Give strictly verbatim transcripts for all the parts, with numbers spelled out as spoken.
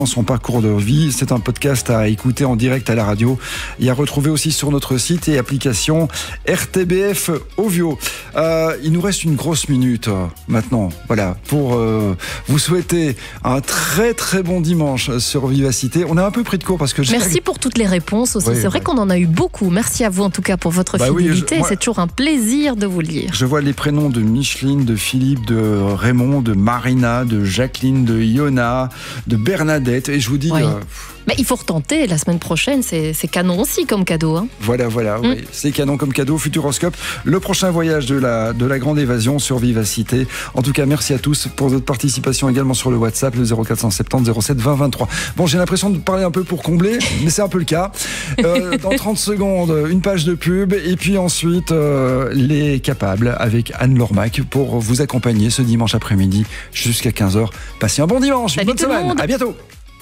Son parcours de vie, c'est un podcast à écouter en direct à la radio et à retrouver aussi sur notre site et application R T B F Ovio. Euh, il nous reste une grosse minute euh, maintenant, voilà, pour euh, vous souhaiter un très très bon dimanche sur Vivacité. On a un peu pris de court parce que j'ai... Merci pour toutes les réponses aussi. Oui, c'est vrai ouais. qu'on en a eu beaucoup. Merci à vous en tout cas pour votre bah fidélité. oui, je, moi, c'est toujours un plaisir de vous lire. Je vois les prénoms de Micheline, de Philippe, de Raymond, de Marina, de Jacqueline, de Iona, de Bernadette. Et je vous dis... Oui. Euh, Mais il faut retenter la semaine prochaine, c'est, c'est canon aussi comme cadeau. Hein. Voilà, voilà, mm. oui, c'est canon comme cadeau. Futuroscope, le prochain voyage de la, de la grande évasion sur Vivacité. En tout cas, merci à tous pour votre participation également sur le WhatsApp, le zéro quatre cent soixante-dix zéro sept vingt vingt-trois. Bon, j'ai l'impression de parler un peu pour combler, mais c'est un peu le cas. Euh, dans trente secondes, une page de pub et puis ensuite, euh, les Capables avec Anne Lormac pour vous accompagner ce dimanche après-midi jusqu'à quinze heures. Passez un bon dimanche, Salut une bonne semaine. À bientôt.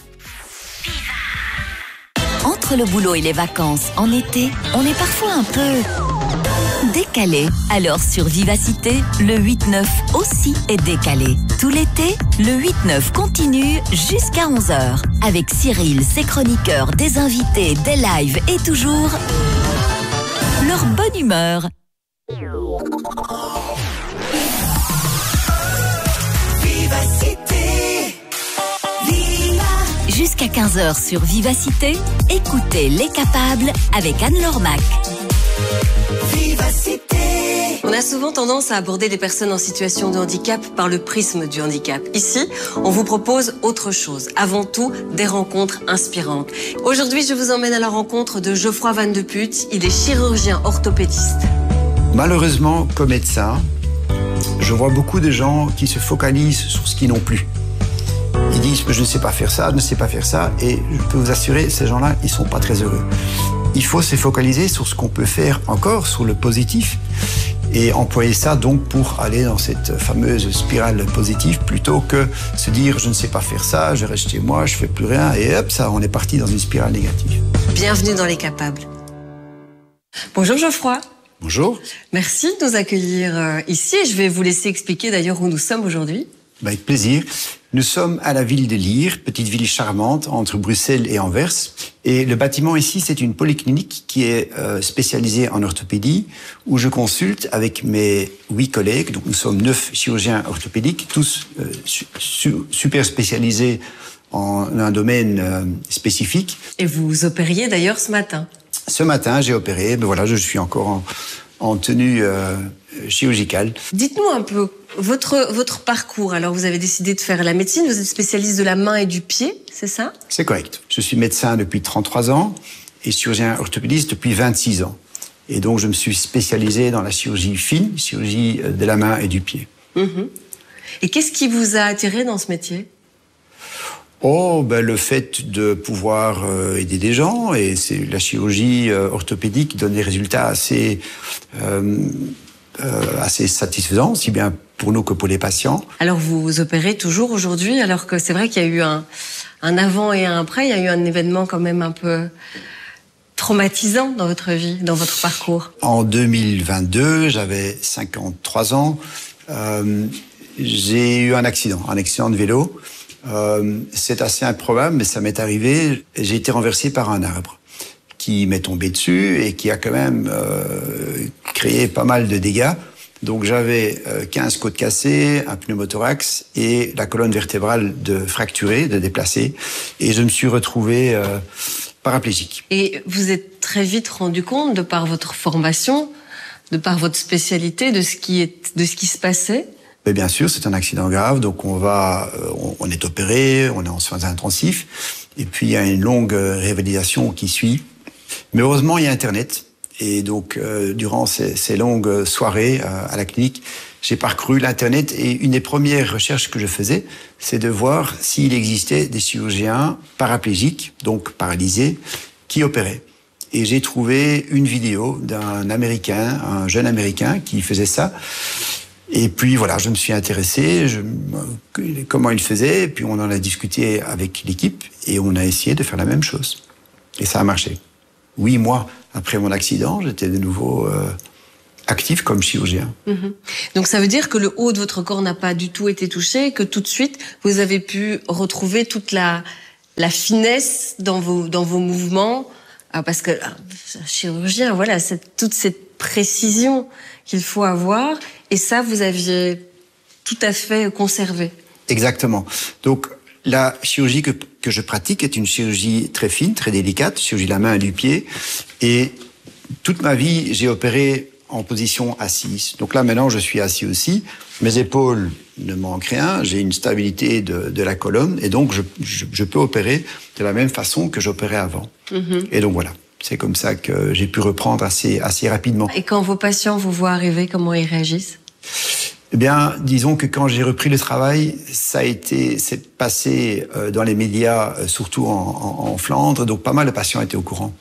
Entre le boulot et les vacances, en été, on est parfois un peu décalé. Alors sur Vivacité, le huit neuf aussi est décalé. Tout l'été, le huit neuf continue jusqu'à onze heures. Avec Cyril, ses chroniqueurs, des invités, des lives et toujours leur bonne humeur. Jusqu'à quinze heures sur Vivacité, écoutez Les Capables avec Anne Lormac. Vivacité. On a souvent tendance à aborder les personnes en situation de handicap par le prisme du handicap. Ici, on vous propose autre chose. Avant tout, des rencontres inspirantes. Aujourd'hui, je vous emmène à la rencontre de Geoffroy Van de Putte. Il est chirurgien orthopédiste. Malheureusement, comme médecin, je vois beaucoup de gens qui se focalisent sur ce qu'ils n'ont plus. Ils disent que je ne sais pas faire ça, je ne sais pas faire ça, et je peux vous assurer, ces gens-là, ils ne sont pas très heureux. Il faut se focaliser sur ce qu'on peut faire encore, sur le positif, et employer ça donc pour aller dans cette fameuse spirale positive, plutôt que se dire je ne sais pas faire ça, je reste chez moi, je ne fais plus rien, et hop, ça, on est parti dans une spirale négative. Bienvenue dans Les Capables. Bonjour Geoffroy. Bonjour. Merci de nous accueillir ici, et je vais vous laisser expliquer d'ailleurs où nous sommes aujourd'hui. Ben, avec plaisir. Nous sommes à la ville de Lier, petite ville charmante entre Bruxelles et Anvers. Et le bâtiment ici, c'est une polyclinique qui est euh, spécialisée en orthopédie, où je consulte avec mes huit collègues. Donc nous sommes neuf chirurgiens orthopédiques, tous euh, su su super spécialisés en un domaine euh, spécifique. Et vous opériez d'ailleurs ce matin. Ce matin, j'ai opéré. Ben voilà, je suis encore en, en tenue euh, chirurgicale. Dites-nous un peu votre, votre parcours. Alors, vous avez décidé de faire la médecine, vous êtes spécialiste de la main et du pied, c'est ça? C'est correct. Je suis médecin depuis trente-trois ans et chirurgien orthopédiste depuis vingt-six ans. Et donc, je me suis spécialisé dans la chirurgie fine, chirurgie de la main et du pied. Mmh. Et qu'est-ce qui vous a attiré dans ce métier? Oh, ben, le fait de pouvoir euh, aider des gens, et c'est la chirurgie euh, orthopédique qui donne des résultats assez, euh, euh, assez satisfaisants, aussi bien pour nous que pour les patients. Alors vous opérez toujours aujourd'hui, alors que c'est vrai qu'il y a eu un, un avant et un après, il y a eu un événement quand même un peu traumatisant dans votre vie, dans votre parcours. En deux mille vingt-deux, j'avais cinquante-trois ans, euh, j'ai eu un accident, un accident de vélo. Euh, c'est assez improbable, mais ça m'est arrivé. J'ai été renversé par un arbre qui m'est tombé dessus et qui a quand même euh, créé pas mal de dégâts. Donc j'avais euh, quinze côtes cassées, un pneumothorax et la colonne vertébrale de fracturée, de déplacée. Et je me suis retrouvé euh, paraplégique. Et vous êtes très vite rendu compte, de par votre formation, de par votre spécialité, de ce qui, est, de ce qui se passait? Mais bien sûr, c'est un accident grave, donc on va, on, on est opéré, on est en soins intensifs, et puis il y a une longue révalidation qui suit. Mais heureusement, il y a Internet, et donc euh, durant ces, ces longues soirées euh, à la clinique, j'ai parcouru l'Internet, et une des premières recherches que je faisais, c'est de voir s'il existait des chirurgiens paraplégiques, donc paralysés, qui opéraient. Et j'ai trouvé une vidéo d'un Américain, un jeune Américain qui faisait ça. Et puis voilà, je me suis intéressé, je, comment il faisait, et puis on en a discuté avec l'équipe, et on a essayé de faire la même chose. Et ça a marché. Huit mois après mon accident, j'étais de nouveau euh, actif comme chirurgien. Mmh. Donc ça veut dire que le haut de votre corps n'a pas du tout été touché, que tout de suite, vous avez pu retrouver toute la, la finesse dans vos, dans vos mouvements, parce que un chirurgien, voilà, c'est toute cette précision qu'il faut avoir, et ça, vous aviez tout à fait conservé. Exactement. Donc, la chirurgie que, que je pratique est une chirurgie très fine, très délicate, chirurgie de la main et du pied, et toute ma vie, j'ai opéré en position assise. Donc là, maintenant, je suis assis aussi. Mes épaules ne manquent rien. J'ai une stabilité de, de la colonne. Et donc, je, je, je peux opérer de la même façon que j'opérais avant. Mm-hmm. Et donc, voilà. C'est comme ça que j'ai pu reprendre assez, assez rapidement. Et quand vos patients vous voient arriver, comment ils réagissent ? Eh bien, disons que quand j'ai repris le travail, ça a été, c'est passé dans les médias, surtout en, en, en Flandre. Donc, pas mal de patients étaient au courant.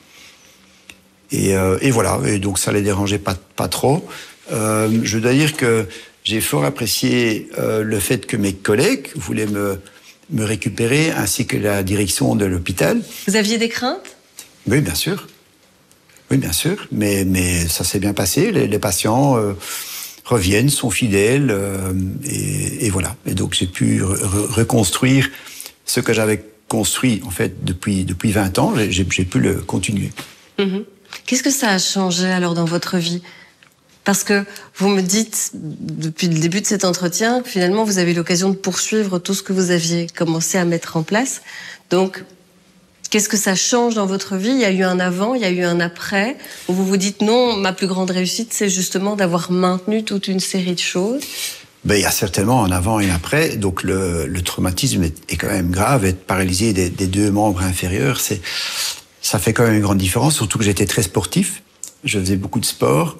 Et, euh, et voilà, et donc ça les dérangeait pas, pas trop. Euh, je dois dire que j'ai fort apprécié euh, le fait que mes collègues voulaient me, me récupérer, ainsi que la direction de l'hôpital. Vous aviez des craintes ? Oui, bien sûr. Oui, bien sûr. Mais, mais ça s'est bien passé. Les, les patients euh, reviennent, sont fidèles, euh, et, et voilà. Et donc j'ai pu re- reconstruire ce que j'avais construit en fait depuis, depuis vingt ans. J'ai, j'ai pu le continuer. Mmh. Qu'est-ce que ça a changé alors dans votre vie ? Parce que vous me dites, depuis le début de cet entretien, que finalement vous avez eu l'occasion de poursuivre tout ce que vous aviez commencé à mettre en place. Donc, qu'est-ce que ça change dans votre vie ? Il y a eu un avant, il y a eu un après, où vous vous dites non, ma plus grande réussite, c'est justement d'avoir maintenu toute une série de choses. Ben, il y a certainement un avant et un après. Donc le, le traumatisme est, est quand même grave. Être paralysé des, des deux membres inférieurs, c'est... ça fait quand même une grande différence, surtout que j'étais très sportif. Je faisais beaucoup de sport.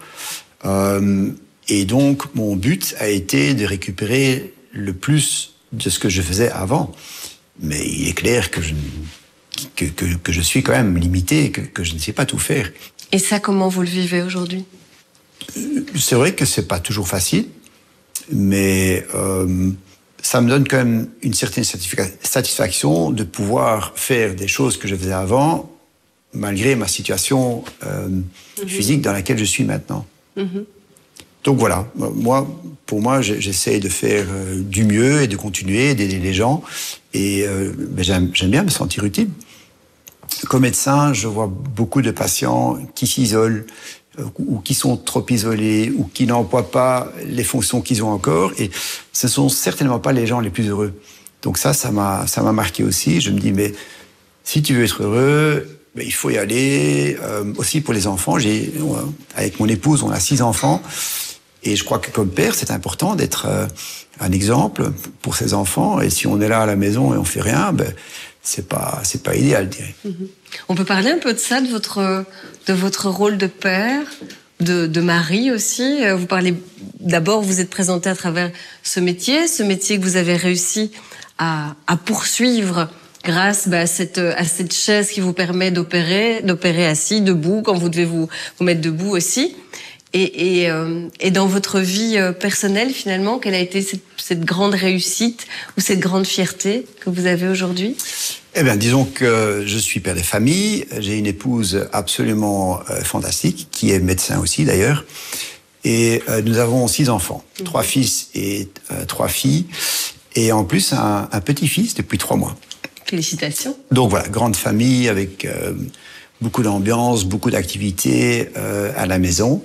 Euh, et donc, mon but a été de récupérer le plus de ce que je faisais avant. Mais il est clair que je, que, que, que je suis quand même limité, que, que je ne sais pas tout faire. Et ça, comment vous le vivez aujourd'hui ? C'est vrai que c'est pas toujours facile, mais euh, ça me donne quand même une certaine satisfaction de pouvoir faire des choses que je faisais avant, malgré ma situation euh, mmh. physique dans laquelle je suis maintenant. Mmh. Donc voilà, moi, pour moi, j'essaie de faire euh, du mieux et de continuer, d'aider les gens. Et euh, ben j'aime, j'aime bien me sentir utile. Comme médecin, je vois beaucoup de patients qui s'isolent, euh, ou qui sont trop isolés, ou qui n'emploient pas les fonctions qu'ils ont encore. Et ce ne sont certainement pas les gens les plus heureux. Donc ça, ça m'a, ça m'a marqué aussi. Je me dis, mais si tu veux être heureux, ben, il faut y aller. Euh, aussi pour les enfants, j'ai, euh, avec mon épouse, on a six enfants. Et je crois que comme père, c'est important d'être euh, un exemple pour ses enfants. Et si on est là à la maison et on fait rien, ben, c'est pas, c'est pas idéal, je dirais. Mmh. On peut parler un peu de ça, de votre, de votre rôle de père, de, de mari aussi. Vous parlez, d'abord, vous êtes présenté à travers ce métier, ce métier que vous avez réussi à, à poursuivre grâce bah, à, cette, à cette chaise qui vous permet d'opérer, d'opérer assis, debout, quand vous devez vous, vous mettre debout aussi. Et, et, euh, et dans votre vie personnelle, finalement, quelle a été cette, cette grande réussite ou cette grande fierté que vous avez aujourd'hui ? Eh bien, disons que je suis père de famille. J'ai une épouse absolument euh, fantastique, qui est médecin aussi d'ailleurs. Et euh, nous avons six enfants, mmh. trois fils et euh, trois filles. Et en plus, un, un petit-fils depuis trois mois. Félicitations. Donc voilà, grande famille avec... Euh, beaucoup d'ambiance, beaucoup d'activités euh, à la maison.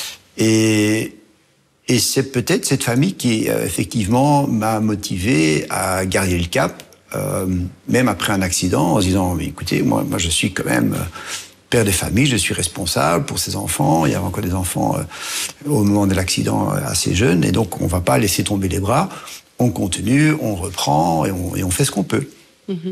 Et, et c'est peut-être cette famille qui, euh, effectivement, m'a motivé à garder le cap, euh, même après un accident, en se disant, mais écoutez, moi, moi je suis quand même père de famille, je suis responsable pour ces enfants. Il y avait encore des enfants euh, au moment de l'accident assez jeunes, et donc on ne va pas laisser tomber les bras. On continue, on reprend, et on, et on fait ce qu'on peut. Mmh.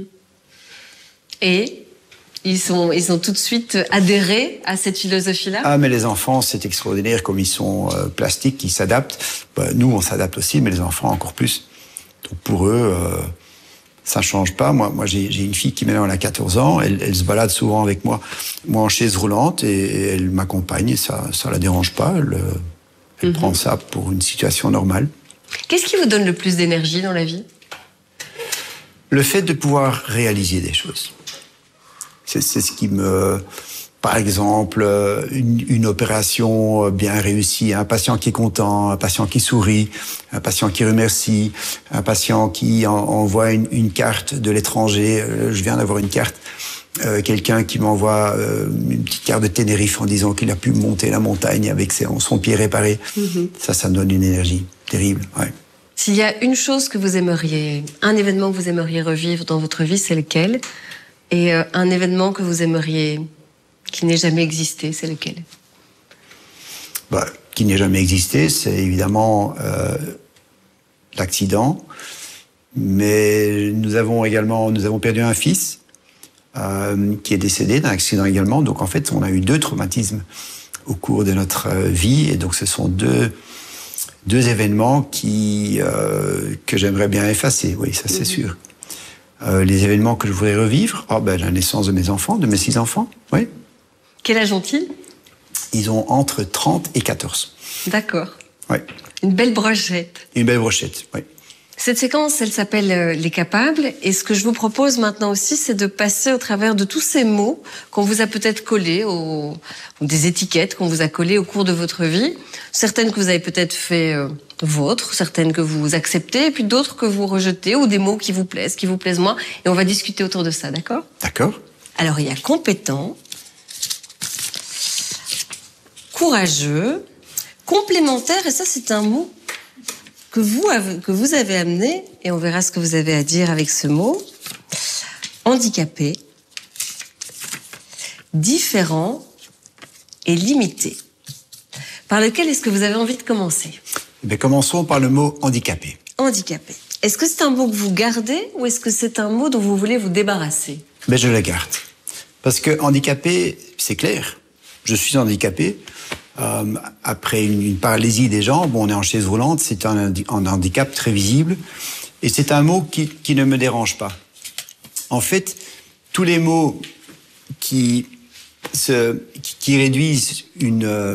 Et Ils sont, ils ont tout de suite adhéré à cette philosophie-là ? Ah, mais les enfants, c'est extraordinaire comme ils sont euh, plastiques, ils s'adaptent. Bah, nous, on s'adapte aussi, mais les enfants encore plus. Donc pour eux, euh, ça ne change pas. Moi, moi j'ai, j'ai une fille qui maintenant elle a quatorze ans, elle, elle se balade souvent avec moi, moi en chaise roulante, et, et elle m'accompagne, et ça ne la dérange pas. Elle, elle mm-hmm. prend ça pour une situation normale. Qu'est-ce qui vous donne le plus d'énergie dans la vie ? Le fait de pouvoir réaliser des choses. C'est, c'est ce qui me, Par exemple, une, une opération bien réussie, un patient qui est content, un patient qui sourit, un patient qui remercie, un patient qui en, envoie une, une carte de l'étranger. Je viens d'avoir une carte, euh, quelqu'un qui m'envoie euh, une petite carte de Tenerife en disant qu'il a pu monter la montagne avec ses, son pied réparé. Mm-hmm. Ça, ça me donne une énergie terrible. Ouais. S'il y a une chose que vous aimeriez, un événement que vous aimeriez revivre dans votre vie, c'est lequel? Et euh, un événement que vous aimeriez... qui n'ait jamais existé, c'est lequel? Bah, qui n'ait jamais existé, c'est évidemment euh, l'accident. Mais nous avons également, nous avons perdu un fils euh, qui est décédé d'un accident également. Donc en fait, on a eu deux traumatismes au cours de notre euh, vie, et donc ce sont deux deux événements qui euh, que j'aimerais bien effacer. Oui, ça c'est mmh. sûr. Euh, les événements que je voudrais revivre, oh ben la naissance de mes enfants, de mes six enfants, oui. Quel âge ont-ils? Ils ont entre trente et quatorze. D'accord. Oui. Une belle brochette. Une belle brochette, oui. Cette séquence, elle s'appelle euh, Les Capables. Et ce que je vous propose maintenant aussi, c'est de passer au travers de tous ces mots qu'on vous a peut-être collés, au... ou des étiquettes qu'on vous a collées au cours de votre vie. Certaines que vous avez peut-être fait euh, vôtres, certaines que vous acceptez, et puis d'autres que vous rejetez, ou des mots qui vous plaisent, qui vous plaisent moins. Et on va discuter autour de ça, d'accord? D'accord. Alors, il y a compétent, courageux, complémentaire, et ça c'est un mot que vous avez, que vous avez amené, et on verra ce que vous avez à dire avec ce mot. Handicapé, différent et limité. Par lequel est-ce que vous avez envie de commencer? Mais commençons par le mot handicapé. Handicapé. Est-ce que c'est un mot que vous gardez, ou est-ce que c'est un mot dont vous voulez vous débarrasser? Mais je le garde. Parce que handicapé, c'est clair. Je suis handicapé. Euh, après une, une paralysie des jambes, on est en chaise roulante, c'est un, un handicap très visible. Et c'est un mot qui, qui ne me dérange pas. En fait, tous les mots qui, se, qui, qui réduisent une, euh,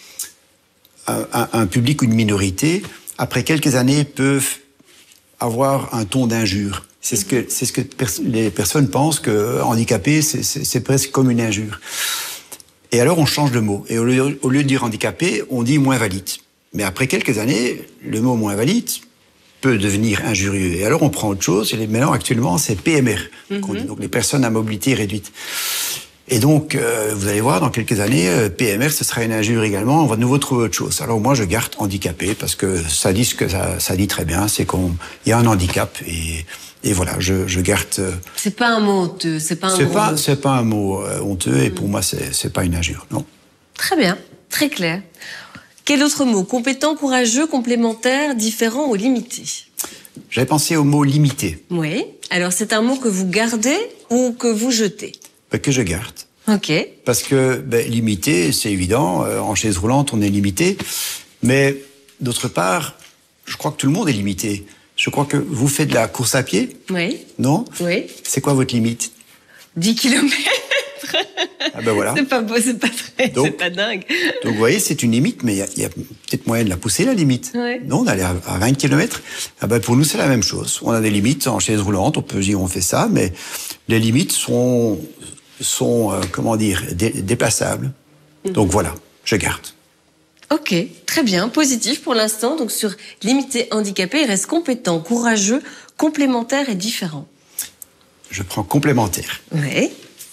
un, un public ou une minorité, après quelques années, peuvent avoir un ton d'injure. C'est ce que, c'est ce que pers- les personnes pensent que handicapé, c'est, c'est, c'est presque comme une injure. Et alors, on change de mot. Et au lieu, au lieu de dire handicapé, on dit moins valide. Mais après quelques années, le mot moins valide peut devenir injurieux. Et alors, on prend autre chose. Et maintenant, actuellement, c'est P M R, mm-hmm. qu'on dit, donc les personnes à mobilité réduite. Et donc, euh, vous allez voir, dans quelques années, euh, P M R, ce sera une injure également. On va de nouveau trouver autre chose. Alors moi, je garde handicapé parce que ça dit ce que ça, ça dit très bien. C'est qu'il y a un handicap et... Et voilà, je, je garde... Euh, c'est pas un mot honteux, c'est pas un c'est mot... Pas, c'est pas un mot euh, honteux, et pour mmh. moi, c'est, c'est pas une injure, non. Très bien, très clair. Quel autre mot? Compétent, courageux, complémentaire, différent ou limité? J'avais pensé au mot limité. Oui, alors c'est un mot que vous gardez ou que vous jetez? Ben, que je garde. Ok. Parce que ben, limité, c'est évident, euh, en chaise roulante, on est limité. Mais d'autre part, je crois que tout le monde est limité. Je crois que vous faites de la course à pied. Oui. Non? Oui. C'est quoi votre limite? dix kilomètres. Ah ben voilà. C'est pas beau, c'est pas très, donc, c'est pas dingue. Donc vous voyez, c'est une limite, mais il y, y a peut-être moyen de la pousser, la limite. Oui. Non, d'aller à, à vingt kilomètres. Ah ben pour nous, c'est la même chose. On a des limites en chaise roulante, on peut dire on fait ça, mais les limites sont, sont euh, comment dire, dé, déplaçables. Mmh. Donc voilà, je garde. Ok, très bien, positif pour l'instant. Donc sur limité, handicapé, il reste compétent, courageux, complémentaire et différent. Je prends complémentaire. Oui.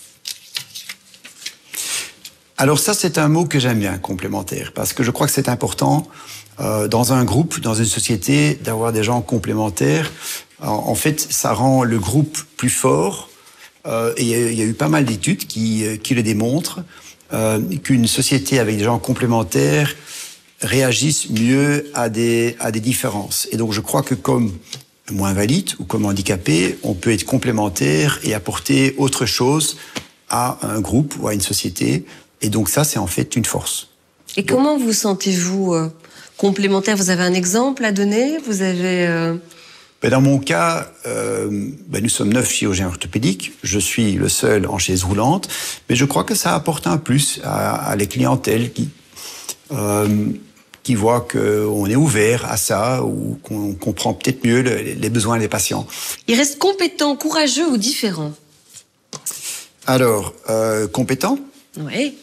Alors ça, c'est un mot que j'aime bien, complémentaire, parce que je crois que c'est important euh, dans un groupe, dans une société, d'avoir des gens complémentaires. Alors, en fait, ça rend le groupe plus fort. Euh, et il y a eu pas mal d'études qui, qui le démontrent. Euh, qu'une société avec des gens complémentaires réagissent mieux à des, à des différences. Et donc je crois que comme moins valide ou comme handicapé, on peut être complémentaire et apporter autre chose à un groupe ou à une société. Et donc ça, c'est en fait une force. Et donc, comment vous sentez-vous euh, complémentaire? Vous avez un exemple à donner? Vous avez... Euh... Ben dans mon cas, euh, ben nous sommes neuf chirurgiens orthopédiques. Je suis le seul en chaise roulante, mais je crois que ça apporte un plus à, à les clientèles qui euh, qui voient qu'on est ouvert à ça ou qu'on comprend peut-être mieux le, les besoins des patients. Il reste compétent, courageux ou différent? Alors, euh, compétent. Oui.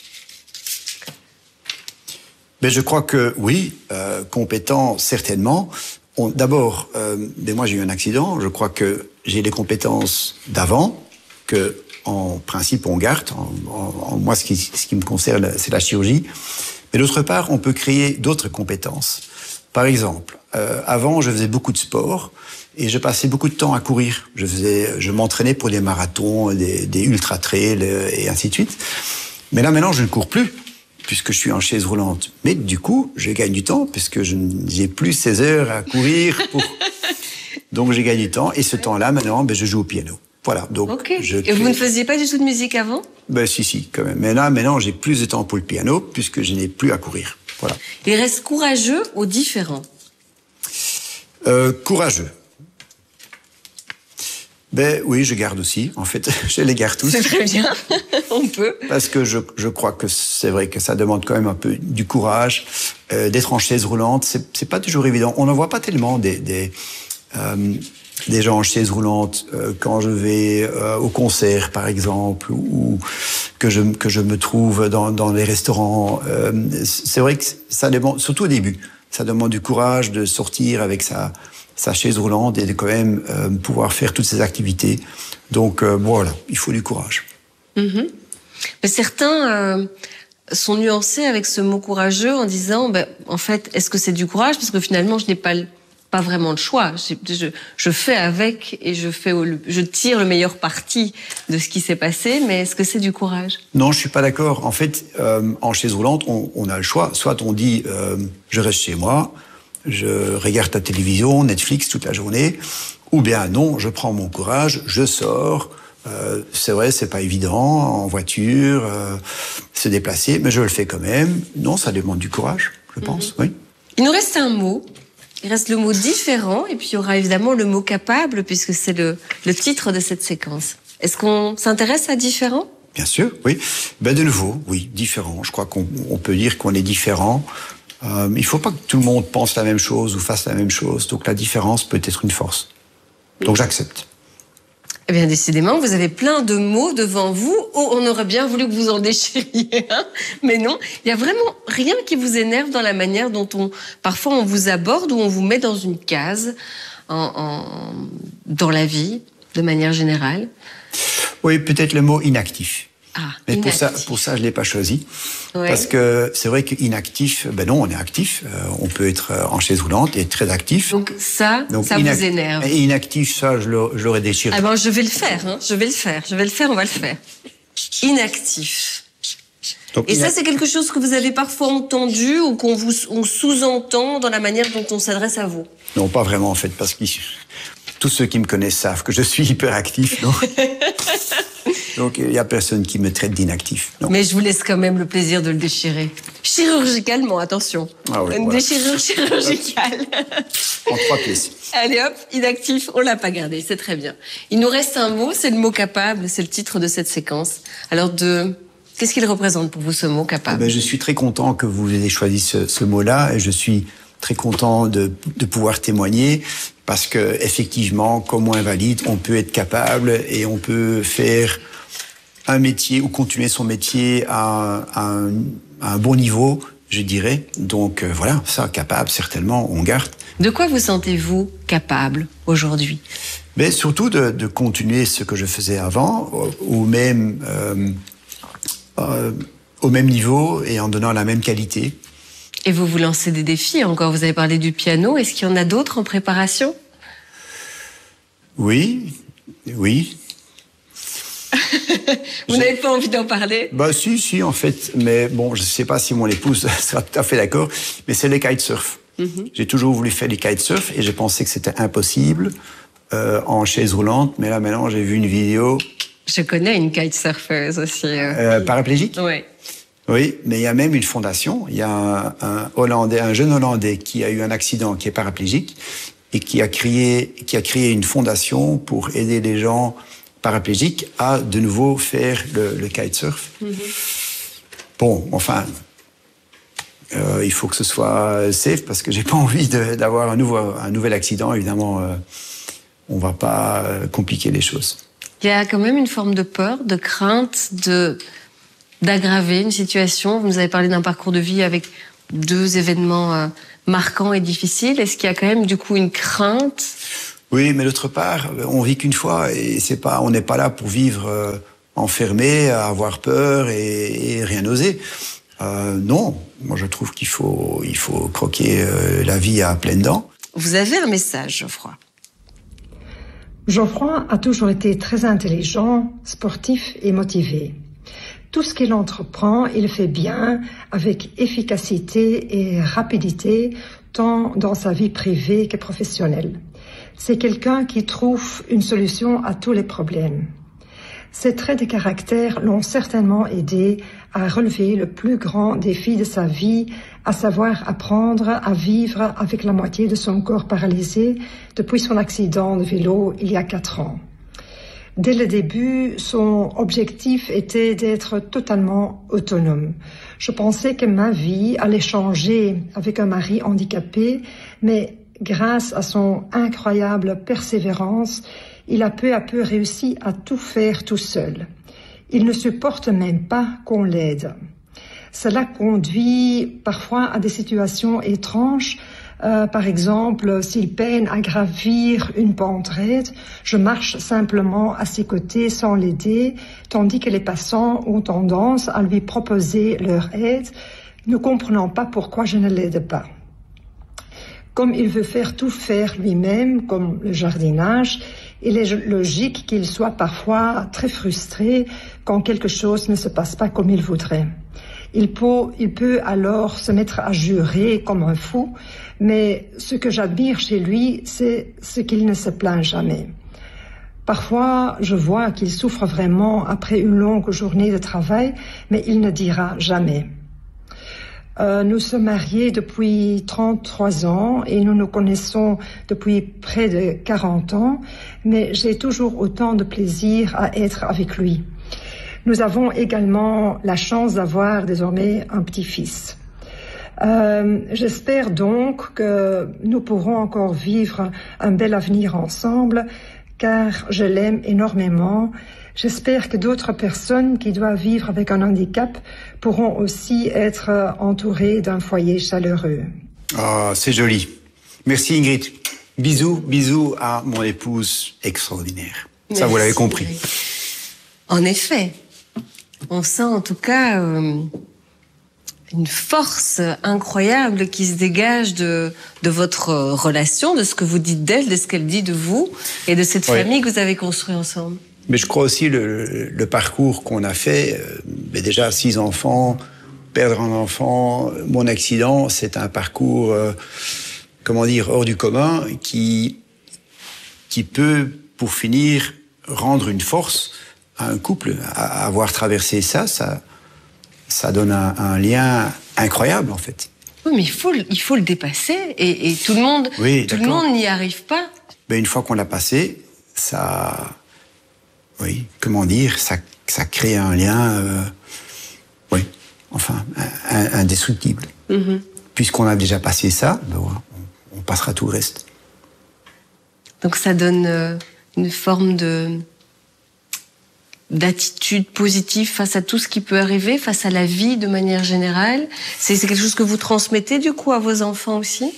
Mais je crois que oui, euh, compétent certainement. D'abord, euh, ben moi j'ai eu un accident. Je crois que j'ai les compétences d'avant que, en principe, on garde. En, en, en, moi, ce qui, ce qui me concerne, c'est la chirurgie. Mais d'autre part, on peut créer d'autres compétences. Par exemple, euh, avant, je faisais beaucoup de sport et je passais beaucoup de temps à courir. Je faisais, je m'entraînais pour des marathons, des, des ultra-trails et ainsi de suite. Mais là, maintenant, je ne cours plus, puisque je suis en chaise roulante. Mais du coup, je gagne du temps, puisque je n'ai plus seize heures à courir. Pour... Donc, j'ai gagné du temps. Et ce temps-là, maintenant, ben, je joue au piano. Voilà. Donc, okay. je crée... Et vous ne faisiez pas du tout de musique avant? Ben, si, si, quand même. Mais là, maintenant, j'ai plus de temps pour le piano, puisque je n'ai plus à courir. Voilà. Il reste courageux ou différent? euh, Courageux. Ben oui, je garde aussi. En fait, je les garde tous. C'est très bien. On peut. Parce que je, je crois que c'est vrai que ça demande quand même un peu du courage, euh, d'être en chaise roulante. C'est, c'est pas toujours évident. On n'en voit pas tellement des des, euh, des gens en chaise roulante euh, quand je vais euh, au concert, par exemple, ou que je que je me trouve dans dans les restaurants. Euh, c'est vrai que ça demande, surtout au début, ça demande du courage de sortir avec sa sa chaise roulante et de quand même euh, pouvoir faire toutes ces activités. Donc euh, voilà, il faut du courage. Mmh. Mais certains euh, sont nuancés avec ce mot courageux en disant, ben, en fait, est-ce que c'est du courage? Parce que finalement, je n'ai pas, pas vraiment le choix. Je, je, je fais avec et je, fais, je tire le meilleur parti de ce qui s'est passé, mais est-ce que c'est du courage? Non, je suis pas d'accord. En fait, euh, en chaise roulante, on, on a le choix. Soit on dit, euh, je reste chez moi, je regarde la télévision, Netflix toute la journée, ou bien non, je prends mon courage, je sors. Euh, c'est vrai, c'est pas évident en voiture, euh, se déplacer, mais je le fais quand même. Non, ça demande du courage, je pense. Mm-hmm. Oui. Il nous reste un mot. Il reste le mot différent, et puis il y aura évidemment le mot capable, puisque c'est le, le titre de cette séquence. Est-ce qu'on s'intéresse à différent? Bien sûr, oui. Ben de nouveau, oui, différent. Je crois qu'on on peut dire qu'on est différent. Euh, il ne faut pas que tout le monde pense la même chose ou fasse la même chose. Donc la différence peut être une force. Donc j'accepte. Eh bien, décidément, vous avez plein de mots devant vous. Oh, on aurait bien voulu que vous en déchiriez, hein, mais non. Il n'y a vraiment rien qui vous énerve dans la manière dont on, parfois on vous aborde ou on vous met dans une case en, en, dans la vie, de manière générale. Oui, peut-être le mot inactif. Ah, mais inactif. pour ça, pour ça, je l'ai pas choisi. Ouais. Parce que c'est vrai qu'inactif, ben non, on est actif. Euh, on peut être en chaise roulante et être très actif. Donc ça, Donc, ça inac- vous énerve. Inactif, ça, je l'aurais déchiré. Ah ben, je vais le faire, hein. Je vais le faire. Je vais le faire, on va le faire. Inactif. Donc, et ina- ça, c'est quelque chose que vous avez parfois entendu ou qu'on vous on sous-entend dans la manière dont on s'adresse à vous? Non, pas vraiment, en fait, parce que tous ceux qui me connaissent savent que je suis hyperactif. Donc... Donc, il n'y a personne qui me traite d'inactif. Non. Mais je vous laisse quand même le plaisir de le déchirer. Chirurgicalement, attention. Ah oui, Une voilà. déchirure chirurgicale. En trois pièces. Allez hop, inactif, on l'a pas gardé, c'est très bien. Il nous reste un mot, c'est le mot capable, c'est le titre de cette séquence. Alors, de... qu'est-ce qu'il représente pour vous, ce mot capable? Ben, je suis très content que vous ayez choisi ce, ce mot-là et je suis très content de, de pouvoir témoigner parce que, effectivement, comme invalide, on peut être capable et on peut faire un métier ou continuer son métier à, à, un, à un bon niveau, je dirais. Donc euh, voilà, ça, capable, certainement, on garde. De quoi vous sentez-vous capable aujourd'hui? Mais surtout de, de continuer ce que je faisais avant, ou même euh, euh, au même niveau et en donnant la même qualité. Et vous vous lancez des défis encore. Vous avez parlé du piano. Est-ce qu'il y en a d'autres en préparation? Oui, oui. Vous n'avez pas envie d'en parler? Bah si, si, en fait. Mais bon, je ne sais pas si mon épouse sera tout à fait d'accord, mais c'est le kitesurf. Mm-hmm. J'ai toujours voulu faire du kitesurf et j'ai pensé que c'était impossible euh, en chaise roulante. Mais là, maintenant, j'ai vu une vidéo. Je connais une kitesurfeuse aussi. Euh, euh, paraplégique? Oui. Oui, mais il y a même une fondation. Il y a un, un Hollandais, un jeune Hollandais qui a eu un accident, qui est paraplégique et qui a créé, qui a créé une fondation pour aider les gens paraplégiques à de nouveau faire le, le kitesurf. Mm-hmm. Bon, enfin, euh, il faut que ce soit safe parce que j'ai pas envie de, d'avoir un, nouveau, un nouvel accident. Évidemment, euh, on va pas compliquer les choses. Il y a quand même une forme de peur, de crainte, de d'aggraver une situation? Vous nous avez parlé d'un parcours de vie avec deux événements euh, marquants et difficiles. Est-ce qu'il y a quand même du coup une crainte? Oui, mais d'autre part, on vit qu'une fois et c'est pas, on n'est pas là pour vivre euh, enfermé, à avoir peur et, et rien oser. Euh, non, moi je trouve qu'il faut, il faut croquer euh, la vie à pleines dents. Vous avez un message, Geoffroy. Geoffroy a toujours été très intelligent, sportif et motivé. Tout ce qu'il entreprend, il fait bien, avec efficacité et rapidité, tant dans sa vie privée que professionnelle. C'est quelqu'un qui trouve une solution à tous les problèmes. Ses traits de caractère l'ont certainement aidé à relever le plus grand défi de sa vie, à savoir apprendre à vivre avec la moitié de son corps paralysé depuis son accident de vélo il y a quatre ans. Dès le début, son objectif était d'être totalement autonome. Je pensais que ma vie allait changer avec un mari handicapé, mais grâce à son incroyable persévérance, il a peu à peu réussi à tout faire tout seul. Il ne supporte même pas qu'on l'aide. Cela conduit parfois à des situations étranges. Euh, par exemple, s'il peine à gravir une pente raide, je marche simplement à ses côtés sans l'aider, tandis que les passants ont tendance à lui proposer leur aide, ne comprenant pas pourquoi je ne l'aide pas. Comme il veut faire tout faire lui-même, comme le jardinage, il est logique qu'il soit parfois très frustré quand quelque chose ne se passe pas comme il voudrait. Il peut, il peut alors se mettre à jurer comme un fou, mais ce que j'admire chez lui, c'est ce qu'il ne se plaint jamais. Parfois, je vois qu'il souffre vraiment après une longue journée de travail, mais il ne dira jamais. Euh, nous sommes mariés depuis trente-trois ans et nous nous connaissons depuis près de quarante ans, mais j'ai toujours autant de plaisir à être avec lui. Nous avons également la chance d'avoir désormais un petit-fils. Euh, j'espère donc que nous pourrons encore vivre un bel avenir ensemble, car je l'aime énormément. J'espère que d'autres personnes qui doivent vivre avec un handicap pourront aussi être entourées d'un foyer chaleureux. Ah, c'est joli. Merci Ingrid. Bisous, bisous à mon épouse extraordinaire. Merci. Ça, vous l'avez compris. En effet, on sent en tout cas euh, une force incroyable qui se dégage de, de votre relation, de ce que vous dites d'elle, de ce qu'elle dit de vous et de cette oui. famille que vous avez construite ensemble. Mais je crois aussi le, le parcours qu'on a fait, euh, mais déjà six enfants, perdre un enfant, mon accident, c'est un parcours, euh, comment dire, hors du commun, qui, qui peut, pour finir, rendre une force à un couple. À, à avoir traversé ça, ça, ça donne un, un lien incroyable, en fait. Oui, mais il faut, il faut le dépasser, et, et tout le monde, oui, tout le monde n'y arrive pas. Mais une fois qu'on l'a passé, ça... Oui, comment dire, ça, ça crée un lien, euh, oui, enfin, un, un, indestructible. Mm-hmm. Puisqu'on a déjà passé ça, ben ouais, on, on passera tout le reste. Donc ça donne euh, une forme de d'attitude positive face à tout ce qui peut arriver, face à la vie de manière générale. C'est, c'est quelque chose que vous transmettez du coup à vos enfants aussi?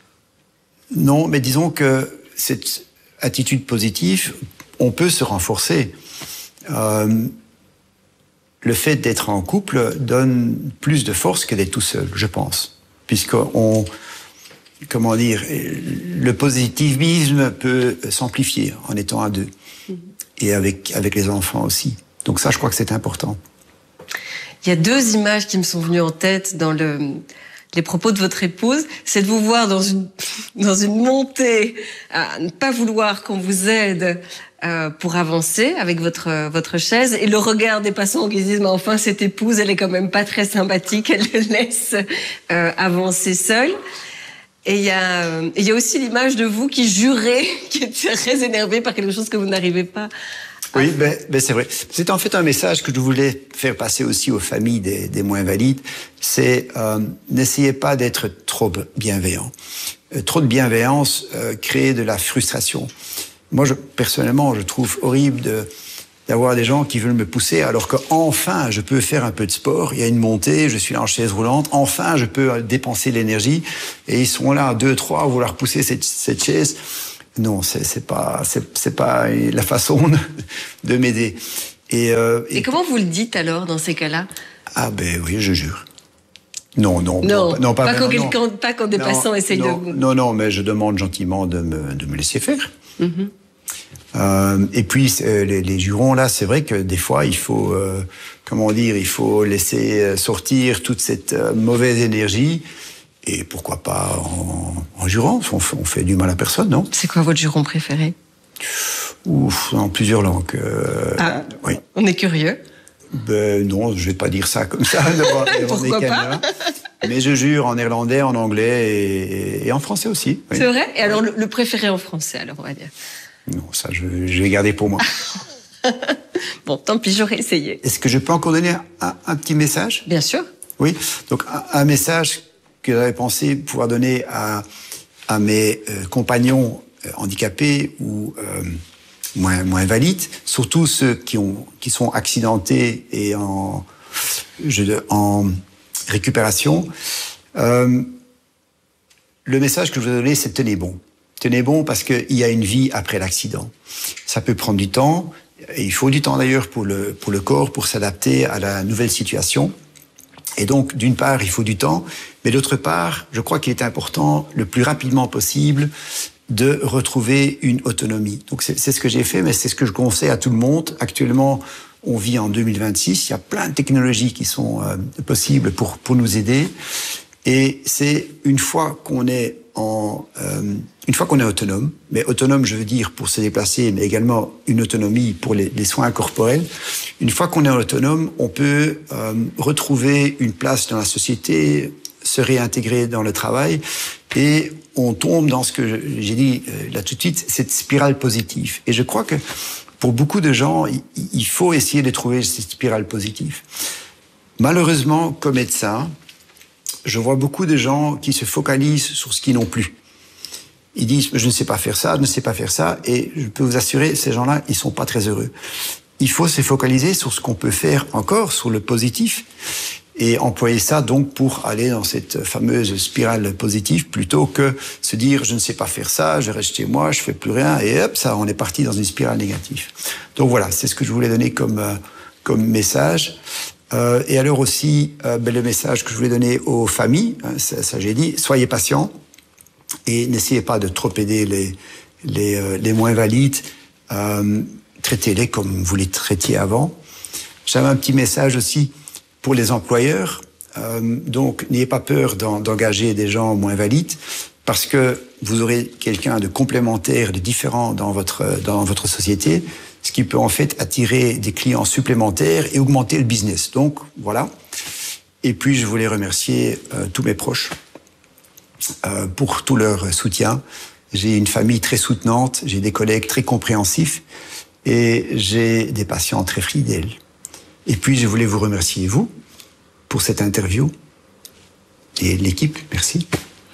Non, mais disons que cette attitude positive, on peut se renforcer. Euh, le fait d'être en couple donne plus de force que d'être tout seul, je pense. Puisqu'on, comment dire, le positivisme peut s'amplifier en étant à deux. Et avec, avec les enfants aussi. Donc ça, je crois que c'est important. Il y a deux images qui me sont venues en tête dans le... les propos de votre épouse, c'est de vous voir dans une, dans une montée, à ne pas vouloir qu'on vous aide euh, pour avancer avec votre, votre chaise, et le regard des passants qui se disent « mais enfin, cette épouse, elle est quand même pas très sympathique, elle le laisse euh, avancer seule ». Et il y a, euh, il y a aussi l'image de vous qui jurez, qui est très énervé par quelque chose que vous n'arrivez pas à... Oui, ben, ben c'est vrai. C'est en fait un message que je voulais faire passer aussi aux familles des, des moins valides. C'est euh, n'essayez pas d'être trop bienveillant. Euh, trop de bienveillance euh, crée de la frustration. Moi, je, personnellement, je trouve horrible de d'avoir des gens qui veulent me pousser alors qu'enfin je peux faire un peu de sport, il y a une montée, je suis là en chaise roulante, enfin je peux dépenser l'énergie et ils sont là deux, trois à vouloir pousser cette, cette chaise. Non, c'est, c'est pas, c'est, c'est pas la façon de, de m'aider. Et, euh, et, et comment vous le dites alors dans ces cas-là? Ah ben oui, je jure. Non, non, non, pas, non, pas, pas, vraiment, quand, non. Quelqu'un, pas quand des non, passants essayent non, de... Non, non, mais je demande gentiment de me, de me laisser faire. Mm-hmm. Euh, et puis, euh, les, les jurons, là, c'est vrai que des fois, il faut, euh, comment dire, il faut laisser sortir toute cette euh, mauvaise énergie. Et pourquoi pas en, en jurant, on fait, on fait du mal à personne, non? C'est quoi votre juron préféré? Ouf, en plusieurs langues. Euh, ah, oui. On est curieux. Ben non, je vais pas dire ça comme ça devant, devant des caméras. Mais je jure en néerlandais, en anglais et, et en français aussi. Oui. C'est vrai? Et alors le, le préféré en français, alors on va dire? Non, ça je, je vais garder pour moi. Bon, tant pis, j'aurais essayé. Est-ce que je peux encore donner un, un petit message? Bien sûr. Oui, donc un, un message que j'avais pensé pouvoir donner à, à mes euh, compagnons euh, handicapés ou euh, moins, moins valides, surtout ceux qui, ont, qui sont accidentés et en, je, en récupération. Euh, le message que je veux donner, c'est tenez bon. Tenez bon parce qu'il y a une vie après l'accident. Ça peut prendre du temps, et il faut du temps d'ailleurs pour le, pour le corps, pour s'adapter à la nouvelle situation. Et donc, d'une part, il faut du temps, mais d'autre part, je crois qu'il est important, le plus rapidement possible, de retrouver une autonomie. Donc, c'est, c'est ce que j'ai fait, mais c'est ce que je conseille à tout le monde. Actuellement, on vit en deux mille vingt-six, il y a plein de technologies qui sont euh, possibles pour, pour nous aider. Et c'est une fois qu'on est en, euh, une fois qu'on est autonome, mais autonome, je veux dire pour se déplacer, mais également une autonomie pour les, les soins corporels. Une fois qu'on est autonome, on peut euh, retrouver une place dans la société, se réintégrer dans le travail, et on tombe dans ce que j'ai dit euh, là tout de suite, cette spirale positive. Et je crois que pour beaucoup de gens, il, il faut essayer de trouver cette spirale positive. Malheureusement, comme médecin, je vois beaucoup de gens qui se focalisent sur ce qu'ils n'ont plus. Ils disent, je ne sais pas faire ça, je ne sais pas faire ça, et je peux vous assurer, ces gens-là, ils sont pas très heureux. Il faut se focaliser sur ce qu'on peut faire encore, sur le positif, et employer ça donc pour aller dans cette fameuse spirale positive, plutôt que se dire, je ne sais pas faire ça, je reste chez moi, je fais plus rien, et hop, ça, on est parti dans une spirale négative. Donc voilà, c'est ce que je voulais donner comme, euh, comme message. Euh, et alors aussi, euh, ben, le message que je voulais donner aux familles, hein, ça, ça j'ai dit, soyez patients et n'essayez pas de trop aider les, les, euh, les moins valides, euh, traitez-les comme vous les traitiez avant. J'avais un petit message aussi pour les employeurs, euh, donc n'ayez pas peur d'en, d'engager des gens moins valides, parce que vous aurez quelqu'un de complémentaire, de différent dans votre, dans votre société, ce qui peut en fait attirer des clients supplémentaires et augmenter le business. Donc, voilà. Et puis, je voulais remercier euh, tous mes proches euh, pour tout leur soutien. J'ai une famille très soutenante, j'ai des collègues très compréhensifs et j'ai des patients très fidèles. Et puis, je voulais vous remercier, vous, pour cette interview. Et l'équipe, merci.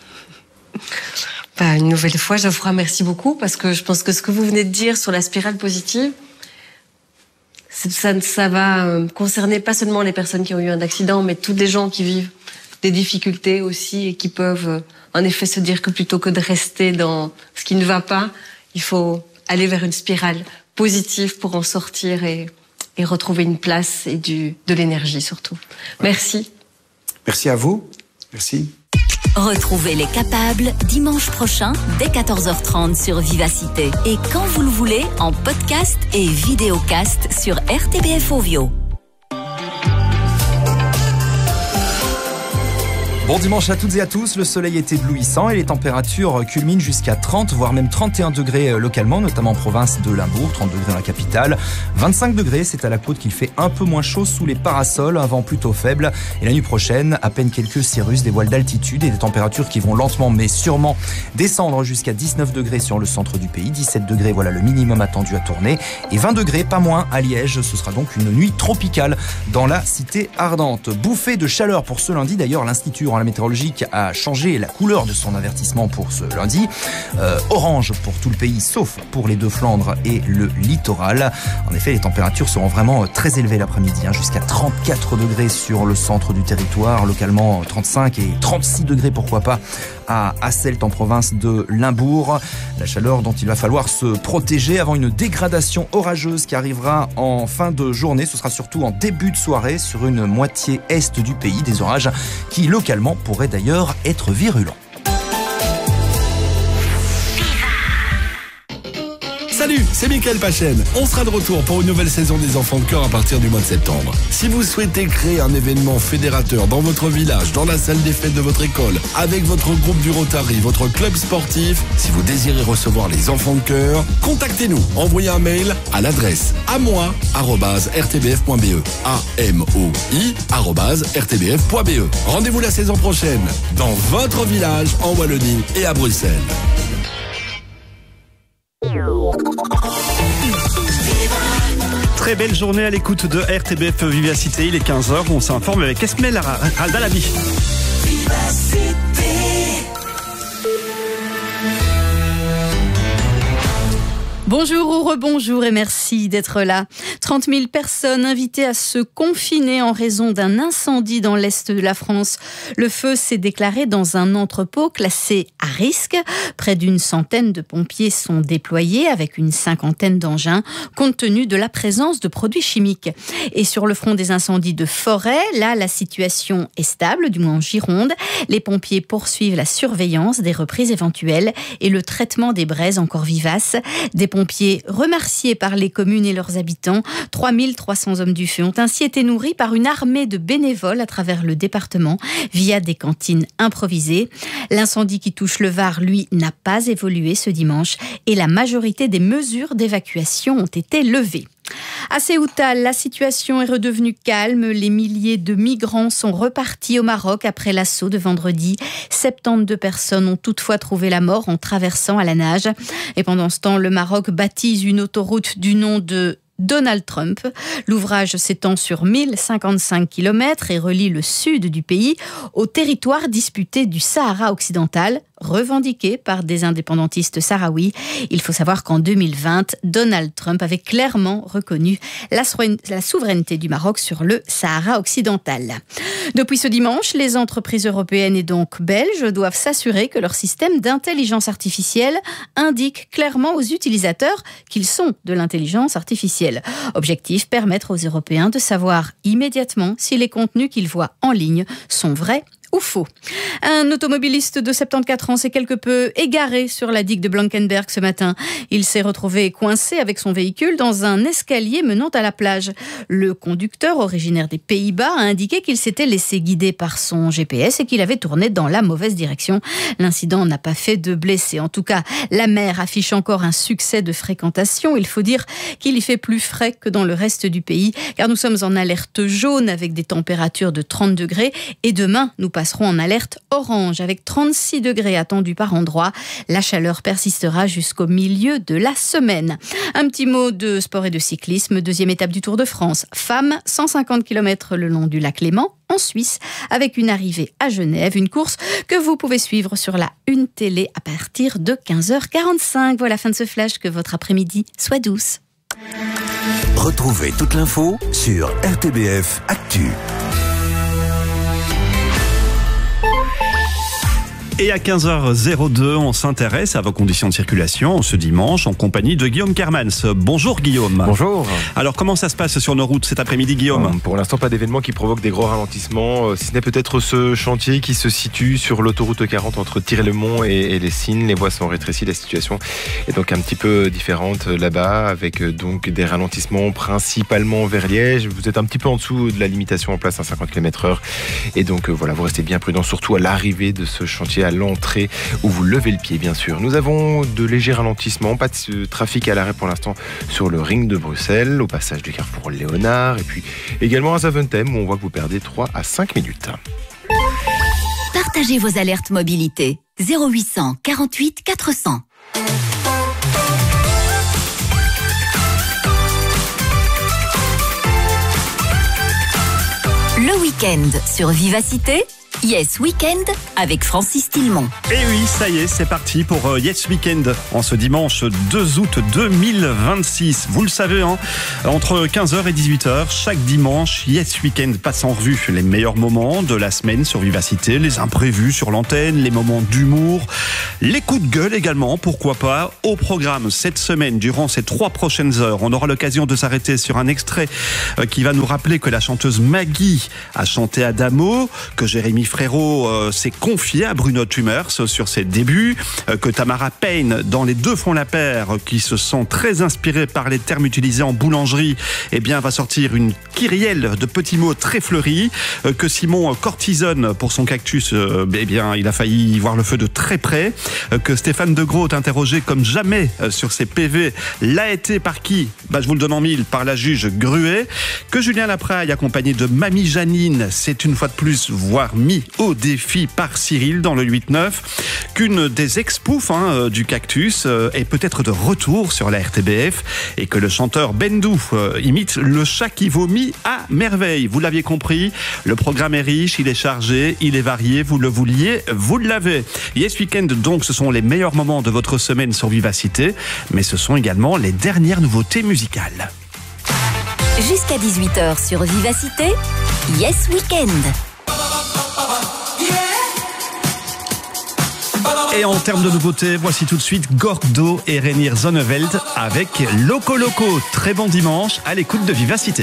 Bah, une nouvelle fois, Geoffroy, merci beaucoup, parce que je pense que ce que vous venez de dire sur la spirale positive, ça, ça va concerner pas seulement les personnes qui ont eu un accident, mais toutes les gens qui vivent des difficultés aussi et qui peuvent en effet se dire que plutôt que de rester dans ce qui ne va pas, il faut aller vers une spirale positive pour en sortir et, et retrouver une place et du, de l'énergie surtout. Merci. Merci à vous. Merci. Retrouvez Les Capables dimanche prochain dès quatorze heures trente sur Vivacité et quand vous le voulez en podcast et vidéocast sur R T B F Ovio. Bon dimanche à toutes et à tous, le soleil est éblouissant et les températures culminent jusqu'à trente, voire même trente et un degrés localement, notamment en province de Limbourg, trente degrés dans la capitale. vingt-cinq degrés, c'est à la côte qu'il fait un peu moins chaud sous les parasols, un vent plutôt faible. Et la nuit prochaine, à peine quelques cirrus, des voiles d'altitude et des températures qui vont lentement mais sûrement descendre jusqu'à dix-neuf degrés sur le centre du pays. dix-sept degrés, voilà le minimum attendu à Tournai. Et vingt degrés, pas moins, à Liège. Ce sera donc une nuit tropicale dans la cité ardente. Bouffée de chaleur pour ce lundi. D'ailleurs, l'Institut la météorologique a changé la couleur de son avertissement pour ce lundi. Euh, orange pour tout le pays, sauf pour les Deux-Flandres et le littoral. En effet, les températures seront vraiment très élevées l'après-midi, hein, jusqu'à trente-quatre degrés sur le centre du territoire, localement trente-cinq et trente-six degrés, pourquoi pas, à Hasselt en province de Limbourg. La chaleur dont il va falloir se protéger avant une dégradation orageuse qui arrivera en fin de journée. Ce sera surtout en début de soirée sur une moitié est du pays. Des orages qui localement pourraient d'ailleurs être virulents. Salut, c'est Mickaël Pachen. On sera de retour pour une nouvelle saison des Enfants de Cœur à partir du mois de septembre. Si vous souhaitez créer un événement fédérateur dans votre village, dans la salle des fêtes de votre école, avec votre groupe du Rotary, votre club sportif, si vous désirez recevoir les Enfants de Cœur, contactez-nous. Envoyez un mail à l'adresse amoi arobase r t b f point b e a m o i arobase r t b f point b e. Rendez-vous la saison prochaine dans votre village en Wallonie et à Bruxelles. Très belle journée à l'écoute de R T B F Vivacité. Il est quinze heures, on s'informe avec Esmel Aldalabi. Bonjour ou rebonjour et merci d'être là. trente mille personnes invitées à se confiner en raison d'un incendie dans l'est de la France. Le feu s'est déclaré dans un entrepôt classé à risque. Près d'une centaine de pompiers sont déployés avec une cinquantaine d'engins compte tenu de la présence de produits chimiques. Et sur le front des incendies de forêt, là la situation est stable, du moins en Gironde. Les pompiers poursuivent la surveillance des reprises éventuelles et le traitement des braises encore vivaces. Des pompiers remerciés par les communes et leurs habitants. trois mille trois cents hommes du feu ont ainsi été nourris par une armée de bénévoles à travers le département via des cantines improvisées. L'incendie qui touche le Var, lui, n'a pas évolué ce dimanche et la majorité des mesures d'évacuation ont été levées. À Ceuta, la situation est redevenue calme. Les milliers de migrants sont repartis au Maroc après l'assaut de vendredi. soixante-douze personnes ont toutefois trouvé la mort en traversant à la nage. Et pendant ce temps, le Maroc baptise une autoroute du nom de Donald Trump. L'ouvrage s'étend sur mille cinquante-cinq kilomètres et relie le sud du pays au territoire disputé du Sahara occidental, revendiqué par des indépendantistes sahraouis. Il faut savoir qu'en deux mille vingt, Donald Trump avait clairement reconnu la souveraineté du Maroc sur le Sahara occidental. Depuis ce dimanche, les entreprises européennes et donc belges doivent s'assurer que leur système d'intelligence artificielle indique clairement aux utilisateurs qu'ils sont de l'intelligence artificielle. Objectif, permettre aux Européens de savoir immédiatement si les contenus qu'ils voient en ligne sont vrais ou faux. Un automobiliste de soixante-quatorze ans s'est quelque peu égaré sur la digue de Blankenberg ce matin. Il s'est retrouvé coincé avec son véhicule dans un escalier menant à la plage. Le conducteur, originaire des Pays-Bas, a indiqué qu'il s'était laissé guider par son G P S et qu'il avait tourné dans la mauvaise direction. L'incident n'a pas fait de blessés. En tout cas, la mer affiche encore un succès de fréquentation. Il faut dire qu'il y fait plus frais que dans le reste du pays, car nous sommes en alerte jaune avec des températures de trente degrés et demain, nous passeront en alerte orange avec trente-six degrés attendus par endroit. La chaleur persistera jusqu'au milieu de la semaine. Un petit mot de sport et de cyclisme. Deuxième étape du Tour de France. Femmes, cent cinquante kilomètres le long du lac Léman, en Suisse, avec une arrivée à Genève. Une course que vous pouvez suivre sur la Une Télé à partir de quinze heures quarante-cinq. Voilà, fin de ce flash. Que votre après-midi soit douce. Retrouvez toute l'info sur R T B F Actu. Et à quinze heures deux, on s'intéresse à vos conditions de circulation ce dimanche en compagnie de Guillaume Kermans. Bonjour Guillaume. Bonjour. Alors comment ça se passe sur nos routes cet après-midi, Guillaume ? Pour l'instant, pas d'événement qui provoque des gros ralentissements, si ce n'est peut-être ce chantier qui se situe sur l'autoroute quarante entre Tir-le-Mont et, et les Cygnes. Les voies sont rétrécies, la situation est donc un petit peu différente là-bas, avec donc des ralentissements principalement vers Liège. Vous êtes un petit peu en dessous de la limitation en place à cinquante kilomètres heure, et donc voilà, vous restez bien prudent, surtout à l'arrivée de ce chantier, à l'entrée où vous levez le pied, bien sûr. Nous avons de légers ralentissements, pas de trafic à l'arrêt pour l'instant sur le ring de Bruxelles, au passage du carrefour Léonard, et puis également à Zaventem où on voit que vous perdez trois à cinq minutes. Partagez vos alertes mobilité. zéro huit cent quarante-huit quatre cents. Le week-end sur Vivacité, Yes Weekend avec Francis Tillemont. Et oui, ça y est, c'est parti pour Yes Weekend en ce dimanche deux août deux mille vingt-six. Vous le savez, hein, entre quinze heures et dix-huit heures, chaque dimanche, Yes Weekend passe en revue les meilleurs moments de la semaine sur Vivacité, les imprévus sur l'antenne, les moments d'humour, les coups de gueule également, pourquoi pas. Au programme cette semaine, durant ces trois prochaines heures, on aura l'occasion de s'arrêter sur un extrait qui va nous rappeler que la chanteuse Maggie a chanté Adamo, que Jérémy Frérot euh, s'est confié à Bruno Tumers sur ses débuts, euh, que Tamara Payne, dans Les Deux font la paire, qui se sent très inspirée par les termes utilisés en boulangerie, eh bien, va sortir une kyrielle de petits mots très fleuris, euh, que Simon Cortisone, pour son cactus, euh, eh bien, il a failli voir le feu de très près, euh, que Stéphane De Groot, interrogé comme jamais euh, sur ses P V, l'a été par qui? Bah, je vous le donne en mille, par la juge Gruet, que Julien Lapraille, accompagné de Mamie Janine, c'est une fois de plus, voire mis au défi par Cyril dans le huit neuf, qu'une des ex-poufs hein, du Cactus euh, est peut-être de retour sur la R T B F et que le chanteur Bendou euh, imite le chat qui vomit à merveille. Vous l'aviez compris, le programme est riche, il est chargé, il est varié, vous le vouliez, vous l'avez. Yes Weekend, donc, ce sont les meilleurs moments de votre semaine sur Vivacité, mais ce sont également les dernières nouveautés musicales. Jusqu'à dix-huit heures sur Vivacité, Yes Weekend. Et en termes de nouveautés, voici tout de suite Gordo et Reinier Zonneveld avec Loco Loco. Très bon dimanche à l'écoute de Vivacité.